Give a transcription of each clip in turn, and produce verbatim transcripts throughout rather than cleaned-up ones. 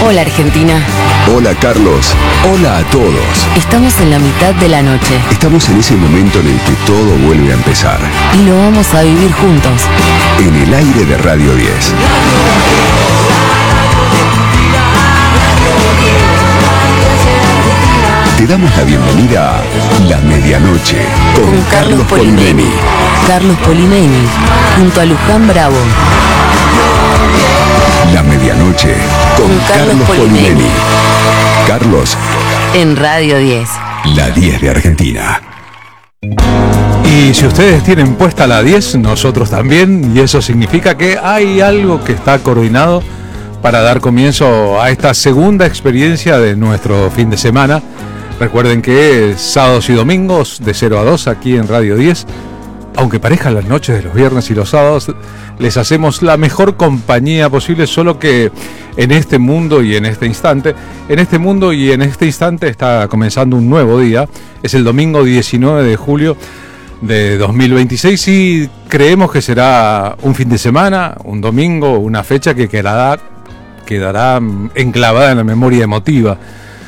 Hola Argentina. Hola Carlos. Hola a todos. Estamos en la mitad de la noche. Estamos en ese momento en el que todo vuelve a empezar. Y lo vamos a vivir juntos. En el aire de Radio diez. Te damos la bienvenida a La Medianoche con, con Carlos Polimeni. Carlos Polimeni, junto a Luján Bravo. La Medianoche con, con Carlos, Carlos Polimeni. Polimeni. Carlos. En Radio diez. La diez de Argentina. Y si ustedes tienen puesta la diez, nosotros también, y eso significa que hay algo que está coordinado para dar comienzo a esta segunda experiencia de nuestro fin de semana. Recuerden que sábados y domingos de cero a dos aquí en Radio diez, aunque parezcan las noches de los viernes y los sábados, les hacemos la mejor compañía posible, solo que en este mundo y en este instante, en este mundo y en este instante está comenzando un nuevo día. Es el domingo diecinueve de julio de dos mil veintiséis y creemos que será un fin de semana, un domingo, una fecha que quedará, quedará enclavada en la memoria emotiva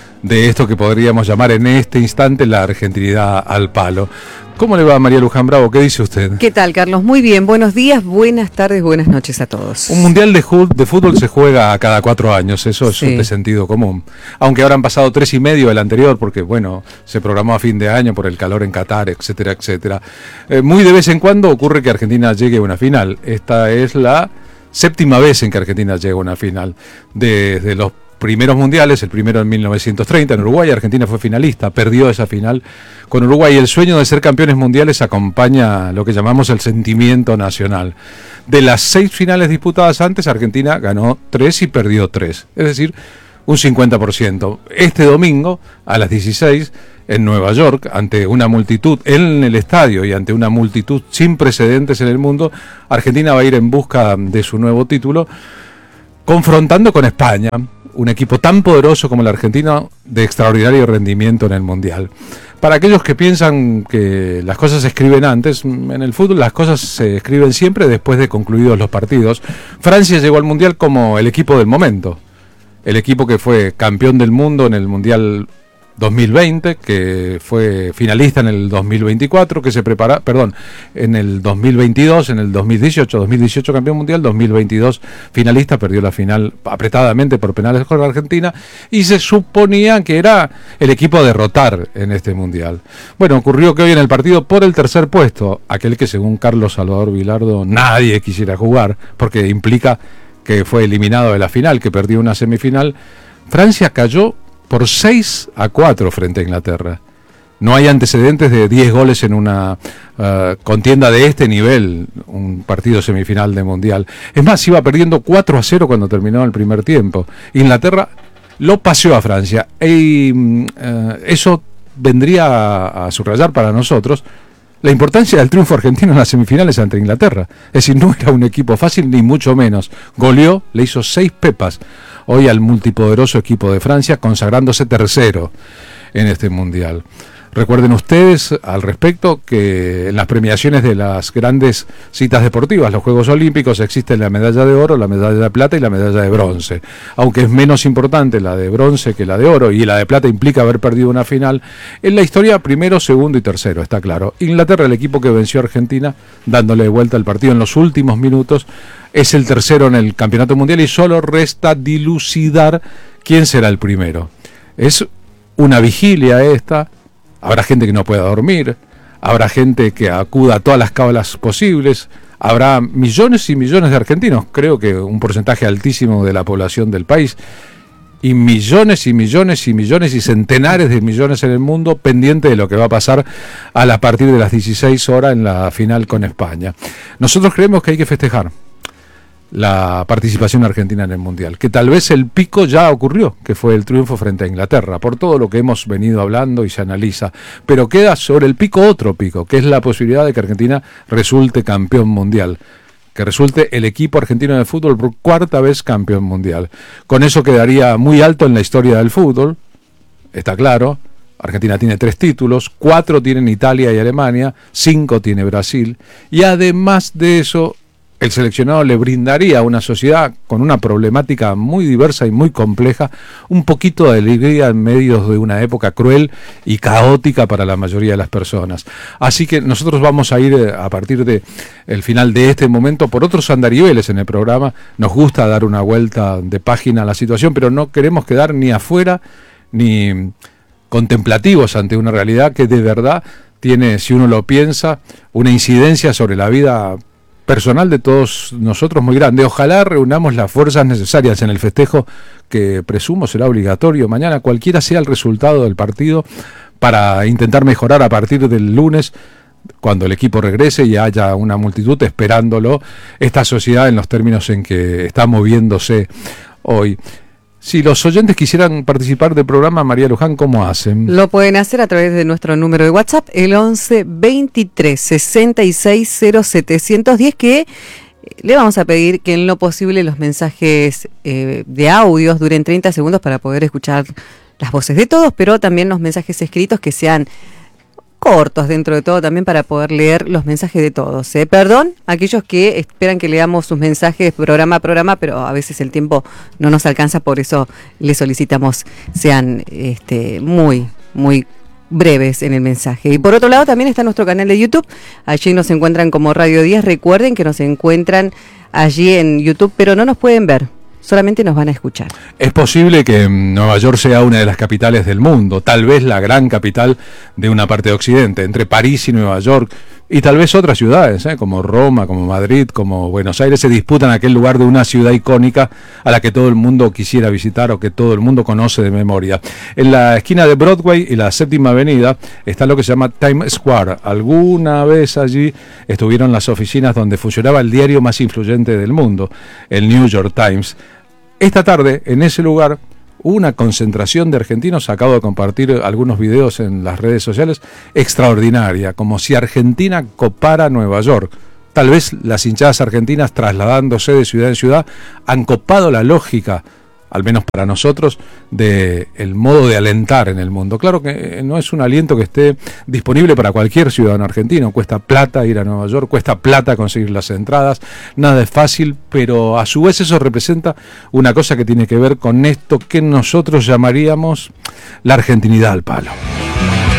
de esto que podríamos llamar en este instante la argentinidad al palo. ¿Cómo le va, María Luján Bravo? ¿Qué dice usted? ¿Qué tal, Carlos? Muy bien. Buenos días, buenas tardes, buenas noches a todos. Un mundial de, ju- de fútbol se juega cada cuatro años, eso es sí. de sentido común. Aunque ahora han pasado tres y medio del anterior, porque, bueno, se programó a fin de año por el calor en Qatar, etcétera, etcétera. Eh, muy de vez en cuando ocurre que Argentina llegue a una final. Esta es la séptima vez en que Argentina llega a una final. Desde de los primeros mundiales, el primero en mil novecientos treinta en Uruguay, Argentina fue finalista, perdió esa final con Uruguay. El sueño de ser campeones mundiales acompaña lo que llamamos el sentimiento nacional. De las seis finales disputadas antes, Argentina ganó tres y perdió tres, es decir, un cincuenta por ciento. Este domingo, a las dieciséis, en Nueva York, ante una multitud en el estadio y ante una multitud sin precedentes en el mundo, Argentina va a ir en busca de su nuevo título, confrontando con España, un equipo tan poderoso como el argentino, de extraordinario rendimiento en el Mundial. Para aquellos que piensan que las cosas se escriben antes, en el fútbol las cosas se escriben siempre después de concluidos los partidos. Francia llegó al Mundial como el equipo del momento, el equipo que fue campeón del mundo en el Mundial dos mil veinte, que fue finalista en el dos mil veinticuatro, que se prepara, perdón, en el dos mil veintidós, en el dos mil dieciocho, dos mil dieciocho campeón mundial, dos mil veintidós finalista, perdió la final apretadamente por penales con la Argentina, y se suponía que era el equipo a derrotar en este mundial. Bueno, ocurrió que hoy en el partido por el tercer puesto, aquel que según Carlos Salvador Vilardo nadie quisiera jugar, porque implica que fue eliminado de la final, que perdió una semifinal, Francia cayó por seis a cuatro frente a Inglaterra. No hay antecedentes de diez goles en una uh, contienda de este nivel, un partido semifinal de Mundial. Es más, iba perdiendo cuatro a cero cuando terminó el primer tiempo. Inglaterra lo paseó a Francia. Y uh, eso vendría a, a subrayar para nosotros la importancia del triunfo argentino en las semifinales ante Inglaterra. Es decir, no era un equipo fácil, ni mucho menos. Goleó, le hizo seis pepas hoy al multipoderoso equipo de Francia, consagrándose tercero en este Mundial. Recuerden ustedes al respecto que en las premiaciones de las grandes citas deportivas, los Juegos Olímpicos, existe la medalla de oro, la medalla de plata y la medalla de bronce. Aunque es menos importante la de bronce que la de oro, y la de plata implica haber perdido una final, en la historia primero, segundo y tercero, está claro. Inglaterra, el equipo que venció a Argentina, dándole vuelta al partido en los últimos minutos, es el tercero en el campeonato mundial y solo resta dilucidar quién será el primero. Es una vigilia esta. Habrá gente que no pueda dormir, habrá gente que acuda a todas las cábalas posibles, habrá millones y millones de argentinos, creo que un porcentaje altísimo de la población del país, y millones y millones y millones y centenares de millones en el mundo pendiente de lo que va a pasar a la partir de las dieciséis horas en la final con España. Nosotros creemos que hay que festejar la participación argentina en el Mundial, que tal vez el pico ya ocurrió, que fue el triunfo frente a Inglaterra, por todo lo que hemos venido hablando y se analiza, pero queda sobre el pico otro pico, que es la posibilidad de que Argentina resulte campeón mundial, que resulte el equipo argentino de fútbol por cuarta vez campeón mundial. Con eso quedaría muy alto en la historia del fútbol, está claro. Argentina tiene tres títulos, cuatro tienen Italia y Alemania, cinco tiene Brasil, y además de eso el seleccionado le brindaría a una sociedad con una problemática muy diversa y muy compleja un poquito de alegría en medio de una época cruel y caótica para la mayoría de las personas. Así que nosotros vamos a ir eh, a partir de el final de este momento por otros andariveles en el programa. Nos gusta dar una vuelta de página a la situación, pero no queremos quedar ni afuera ni contemplativos ante una realidad que de verdad tiene, si uno lo piensa, una incidencia sobre la vida personal de todos nosotros muy grande. Ojalá reunamos las fuerzas necesarias en el festejo que presumo será obligatorio mañana, cualquiera sea el resultado del partido, para intentar mejorar a partir del lunes, cuando el equipo regrese y haya una multitud esperándolo, esta sociedad en los términos en que está moviéndose hoy. Si los oyentes quisieran participar del programa, María Luján, ¿cómo hacen? Lo pueden hacer a través de nuestro número de WhatsApp, el once veintitrés sesenta y seis cero setecientos diez, que le vamos a pedir que en lo posible los mensajes eh, de audios duren treinta segundos para poder escuchar las voces de todos, pero también los mensajes escritos que sean cortos dentro de todo, también para poder leer los mensajes de todos. ¿eh? Perdón a aquellos que esperan que leamos sus mensajes programa a programa, pero a veces el tiempo no nos alcanza, por eso les solicitamos sean este, muy, muy breves en el mensaje. Y por otro lado también está nuestro canal de YouTube, allí nos encuentran como Radio diez. Recuerden que nos encuentran allí en YouTube, pero no nos pueden ver, solamente nos van a escuchar. Es posible que Nueva York sea una de las capitales del mundo, tal vez la gran capital de una parte de Occidente, entre París y Nueva York, y tal vez otras ciudades, ¿eh? como Roma, como Madrid, como Buenos Aires, se disputan aquel lugar de una ciudad icónica a la que todo el mundo quisiera visitar o que todo el mundo conoce de memoria. En la esquina de Broadway y la Séptima Avenida está lo que se llama Times Square. Alguna vez allí estuvieron las oficinas donde funcionaba el diario más influyente del mundo, el New York Times. Esta tarde, en ese lugar, hubo una concentración de argentinos, acabo de compartir algunos videos en las redes sociales, extraordinaria, como si Argentina copara Nueva York. Tal vez las hinchadas argentinas, trasladándose de ciudad en ciudad, han copado la lógica, al menos para nosotros, de el modo de alentar en el mundo. Claro que no es un aliento que esté disponible para cualquier ciudadano argentino. Cuesta plata ir a Nueva York, cuesta plata conseguir las entradas, nada es fácil, pero a su vez eso representa una cosa que tiene que ver con esto que nosotros llamaríamos la argentinidad al palo.